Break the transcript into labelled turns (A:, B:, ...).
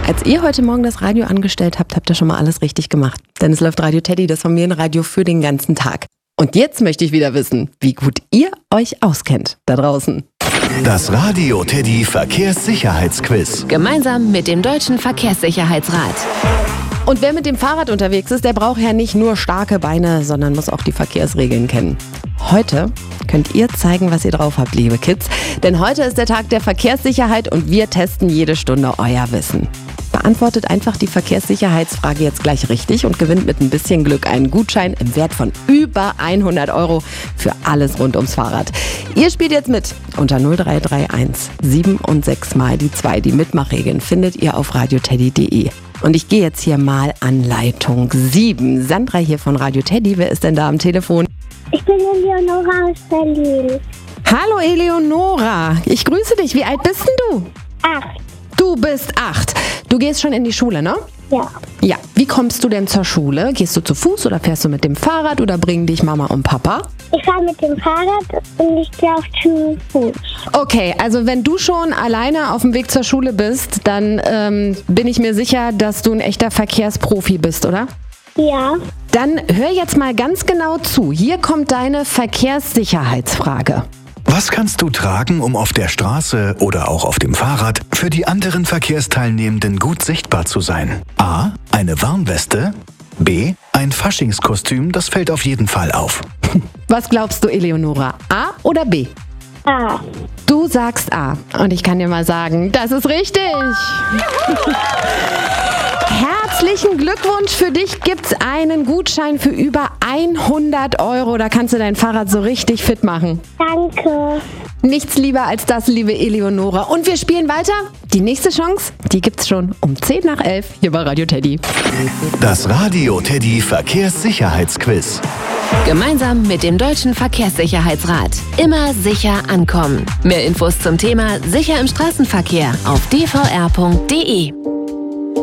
A: Als ihr heute Morgen das Radio angestellt habt, habt ihr schon mal alles richtig gemacht. Denn es läuft Radio Teddy, das Familienradio für den ganzen Tag. Und jetzt möchte ich wieder wissen, wie gut ihr euch auskennt da draußen.
B: Das Radio Teddy Verkehrssicherheitsquiz.
C: Gemeinsam mit dem Deutschen Verkehrssicherheitsrat.
A: Und wer mit dem Fahrrad unterwegs ist, der braucht ja nicht nur starke Beine, sondern muss auch die Verkehrsregeln kennen. Heute könnt ihr zeigen, was ihr drauf habt, liebe Kids. Denn heute ist der Tag der Verkehrssicherheit und wir testen jede Stunde euer Wissen. Beantwortet einfach die Verkehrssicherheitsfrage jetzt gleich richtig und gewinnt mit ein bisschen Glück einen Gutschein im Wert von über 100 € für alles rund ums Fahrrad. Ihr spielt jetzt mit unter 0331 7 und 6 mal die 2. Die Mitmachregeln findet ihr auf radioteddy.de. Und ich gehe jetzt hier mal an Leitung 7. Sandra hier von Radio Teddy. Wer ist denn da am Telefon?
D: Ich bin Eleonora aus Berlin.
A: Hallo Eleonora, ich grüße dich. Wie alt bist denn du?
D: 8.
A: Du bist 8. Du gehst schon in die Schule, ne?
D: Ja.
A: Ja. Wie kommst du denn zur Schule? Gehst du zu Fuß oder fährst du mit dem Fahrrad oder bringen dich Mama und Papa?
D: Ich fahre mit dem Fahrrad und ich gehe auch zu Fuß.
A: Okay, also wenn du schon alleine auf dem Weg zur Schule bist, dann bin ich mir sicher, dass du ein echter Verkehrsprofi bist, oder?
D: Ja.
A: Dann hör jetzt mal ganz genau zu. Hier kommt deine Verkehrssicherheitsfrage.
B: Was kannst du tragen, um auf der Straße oder auch auf dem Fahrrad für die anderen Verkehrsteilnehmenden gut sichtbar zu sein? A. Eine Warnweste. B. Ein Faschingskostüm, das fällt auf jeden Fall auf.
A: Was glaubst du, Eleonora? A oder B?
D: A.
A: Du sagst A. Und ich kann dir mal sagen, das ist richtig. Herzlichen Glückwunsch, für dich gibt's einen Gutschein für über 100 €. Da kannst du dein Fahrrad so richtig fit machen.
D: Danke.
A: Nichts lieber als das, liebe Eleonora. Und wir spielen weiter. Die nächste Chance, die gibt's schon um 10 nach 11 hier bei Radio Teddy.
B: Das Radio Teddy Verkehrssicherheitsquiz.
C: Gemeinsam mit dem Deutschen Verkehrssicherheitsrat. Immer sicher ankommen. Mehr Infos zum Thema Sicher im Straßenverkehr auf dvr.de.